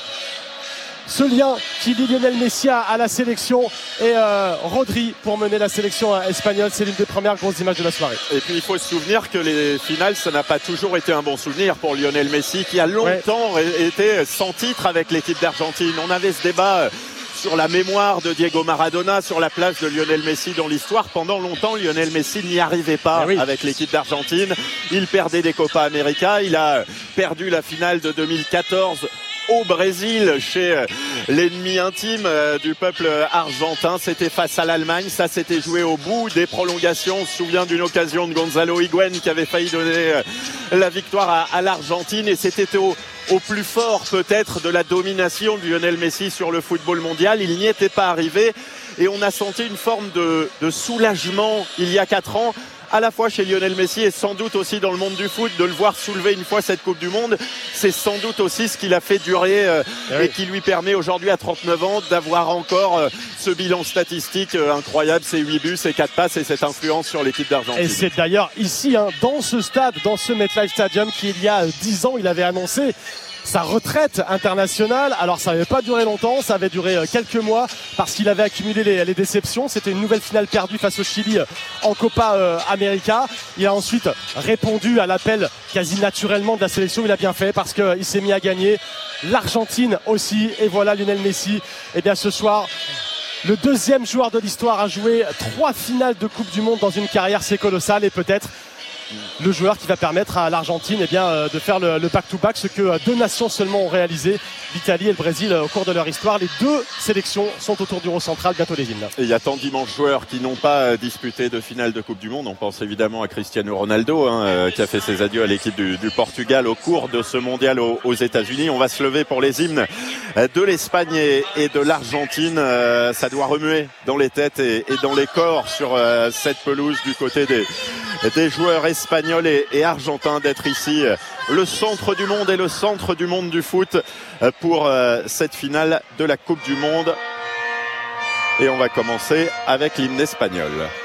ce lien qui lie Lionel Messi à, à la sélection, et euh, Rodri pour mener la sélection euh, espagnole. C'est l'une des premières grosses images de la soirée. Et puis il faut se souvenir que les finales, ça n'a pas toujours été un bon souvenir pour Lionel Messi, qui a longtemps ouais. été sans titre avec l'équipe d'Argentine. On avait ce débat sur la mémoire de Diego Maradona, sur la place de Lionel Messi dans l'histoire. Pendant longtemps, Lionel Messi n'y arrivait pas oui. avec l'équipe d'Argentine. Il perdait des Copa América. Il a perdu la finale de deux mille quatorze au Brésil, chez l'ennemi intime du peuple argentin. C'était face à l'Allemagne. Ça s'était joué au bout des prolongations. On se souvient d'une occasion de Gonzalo Higuaín qui avait failli donner la victoire à, à l'Argentine, et c'était au au plus fort peut-être de la domination de Lionel Messi sur le football mondial. Il n'y était pas arrivé, et on a senti une forme de, de soulagement il y a quatre ans, à la fois chez Lionel Messi et sans doute aussi dans le monde du foot, de le voir soulever une fois cette Coupe du Monde. C'est sans doute aussi ce qui l'a fait durer euh, oui. et qui lui permet aujourd'hui à trente-neuf ans d'avoir encore euh, ce bilan statistique euh, incroyable, ces huit buts, ces quatre passes et cette influence sur l'équipe d'Argentine. Et c'est d'ailleurs ici, hein, dans ce stade, dans ce MetLife Stadium, qu'il y a dix ans, il avait annoncé sa retraite internationale. Alors ça n'avait pas duré longtemps, ça avait duré quelques mois, parce qu'il avait accumulé les, les déceptions. C'était une nouvelle finale perdue face au Chili en Copa euh, América. Il a ensuite répondu à l'appel quasi naturellement de la sélection. Il a bien fait, parce qu'il s'est mis à gagner. L'Argentine aussi, et voilà Lionel Messi, et bien ce soir, le deuxième joueur de l'histoire à jouer trois finales de Coupe du Monde dans une carrière. C'est colossal, et peut-être le joueur qui va permettre à l'Argentine eh bien, euh, de faire le, le back-to-back, ce que euh, deux nations seulement ont réalisé, l'Italie et le Brésil, euh, au cours de leur histoire. Les deux sélections sont autour du rond central, bientôt les hymnes. Et il y a tant d'immenses joueurs qui n'ont pas euh, disputé de finale de Coupe du Monde. On pense évidemment à Cristiano Ronaldo, hein, euh, qui a fait ses adieux à l'équipe du, du Portugal au cours de ce mondial aux, aux États-Unis. On va se lever pour les hymnes euh, de l'Espagne et, et de l'Argentine. Euh, ça doit remuer dans les têtes et, et dans les corps sur euh, cette pelouse du côté des, des joueurs espagnols et, et argentins, d'être ici le centre du monde et le centre du monde du foot pour cette finale de la Coupe du Monde. Et on va commencer avec l'hymne espagnol.